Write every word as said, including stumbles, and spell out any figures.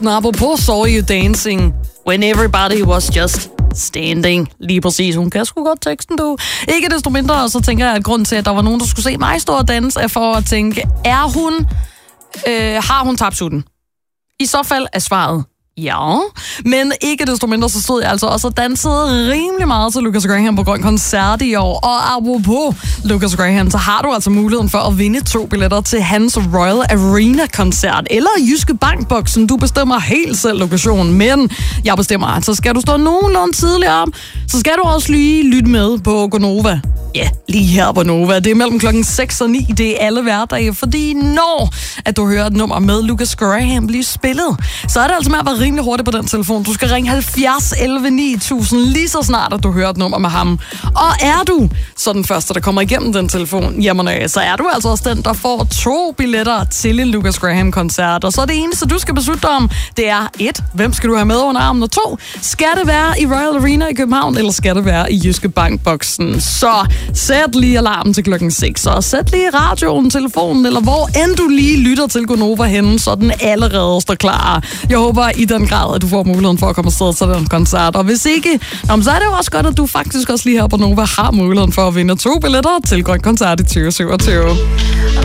Apropos Saw You Dancing When Everybody Was Just Standing. Lige præcis. Hun kan sgu godt teksten, du. Ikke desto mindre, så tænker jeg, at grunden til, at der var nogen, der skulle se mig stå og danse, er for at tænke, er hun, øh, har hun tabt sutten? I så fald er svaret ja, men ikke desto mindre, så stod jeg altså også og dansede rimelig meget til Lukas Graham på Grøn Koncert i år. Og apropos Lukas Graham, så har du altså muligheden for at vinde to billetter til hans Royal Arena-koncert, eller Jyske Bank-boksen. Du bestemmer helt selv lokationen, men jeg bestemmer, at så skal du stå nogenlunde tidligere op, så skal du også lige lytte med på Gonova. Ja, lige her på Nova. Det er mellem klokken seks og ni. Det er alle hverdage, fordi når at du hører et nummer med Lukas Graham blive spillet, så er det altså med at være rimelig hurtigt på den telefon. Du skal ringe halvfjerds elleve ni tusind lige så snart, at du hører et nummer med ham. Og er du så den første, der kommer igennem den telefon, jamen så er du altså også den, der får to billetter til en Lukas Graham-koncert. Og så er det eneste, du skal beslutte om, det er et, hvem skal du have med under armen? Og to, skal det være i Royal Arena i København, eller skal det være i Jyske Bank-boksen? Så sæt lige alarmen til klokken seks, og sæt lige radioen, telefonen, eller hvor end du lige lytter til Gonova henne, så den allerede står klar. Jeg håber i den grad, at du får muligheden for at komme afsted til den koncert. Og hvis ikke, så er det jo også godt, at du faktisk også lige her på Nova har muligheden for at vinde to billetter til Grøn Koncert i tyve syvogtyve.